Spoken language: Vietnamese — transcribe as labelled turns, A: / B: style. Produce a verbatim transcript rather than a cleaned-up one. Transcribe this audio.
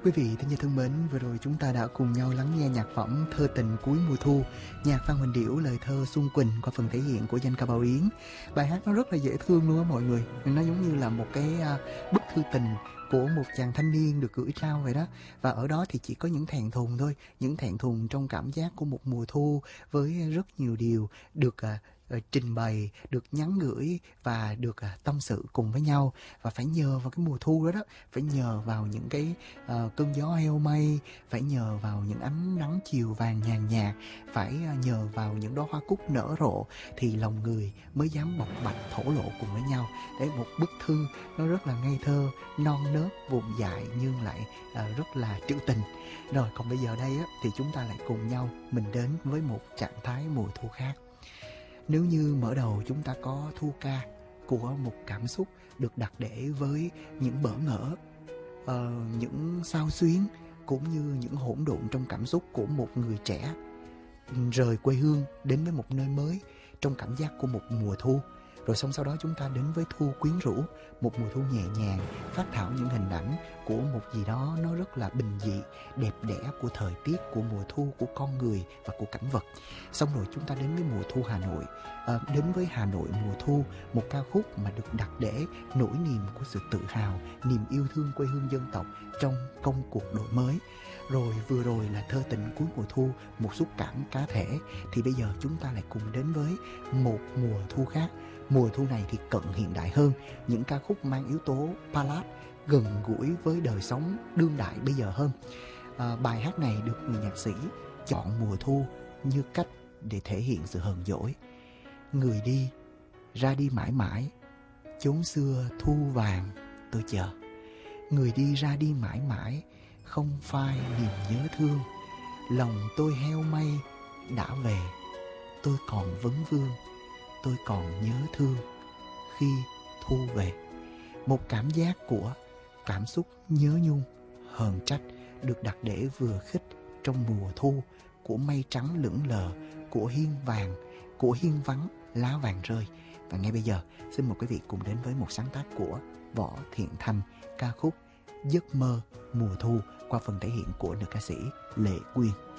A: Quý vị thân thân mến, vừa rồi chúng ta đã cùng nhau lắng nghe nhạc phẩm Thơ Tình Cuối Mùa Thu, nhạc Phan Huỳnh Điểu, lời thơ Xuân Quỳnh qua phần thể hiện của danh ca Bảo Yến. Bài hát nó rất là dễ thương luôn á mọi người, nó giống như là một cái bức thư tình của một chàng thanh niên được gửi trao vậy đó. Và ở đó thì chỉ có những thẹn thùng thôi, những thẹn thùng trong cảm giác của một mùa thu với rất nhiều điều được uh, trình bày, được nhắn gửi và được uh, tâm sự cùng với nhau. Và phải nhờ vào cái mùa thu đó đó, phải nhờ vào những cái uh, cơn gió heo mây, phải nhờ vào những ánh nắng chiều vàng nhàn nhạt, phải uh, nhờ vào những đóa hoa cúc nở rộ thì lòng người mới dám bộc bạch thổ lộ cùng với nhau. Đấy, một bức thư nó rất là ngây thơ, non nớt, vụn dại nhưng lại uh, rất là trữ tình. Rồi còn bây giờ đây á, thì chúng ta lại cùng nhau mình đến với một trạng thái mùa thu khác. Nếu như mở đầu chúng ta có thu ca của một cảm xúc được đặt để với những bỡ ngỡ, uh, những xao xuyến cũng như những hỗn độn trong cảm xúc của một người trẻ rời quê hương đến với một nơi mới trong cảm giác của một mùa thu. Rồi xong sau đó chúng ta đến với thu quyến rũ, một mùa thu nhẹ nhàng, phát thảo những hình ảnh của một gì đó nó rất là bình dị, đẹp đẽ của thời tiết, của mùa thu, của con người và của cảnh vật. Xong rồi chúng ta đến với mùa thu Hà Nội, à, đến với Hà Nội mùa thu, một ca khúc mà được đặt để nỗi niềm của sự tự hào, niềm yêu thương quê hương dân tộc trong công cuộc đổi mới. Rồi vừa rồi là Thơ Tình Cuối Mùa Thu, một xúc cảm cá thể. Thì bây giờ chúng ta lại cùng đến với một mùa thu khác. Mùa thu này thì cận hiện đại hơn, những ca khúc mang yếu tố ballad, gần gũi với đời sống đương đại bây giờ hơn. À, bài hát này được người nhạc sĩ chọn mùa thu như cách để thể hiện sự hờn dỗi. Người đi, ra đi mãi mãi, chốn xưa thu vàng tôi chờ. Người đi ra đi mãi mãi, không phai niềm nhớ thương. Lòng tôi heo mây đã về, tôi còn vấn vương, tôi còn nhớ thương khi thu về. Một cảm giác của cảm xúc nhớ nhung, hờn trách được đặt để vừa khích trong mùa thu, của mây trắng lững lờ, của hiên vàng, của hiên vắng lá vàng rơi. Và ngay bây giờ xin mời quý vị cùng đến với một sáng tác của Võ Thiện Thanh, ca khúc Giấc mơ mùa thu qua phần thể hiện của nữ ca sĩ Lệ Quyên.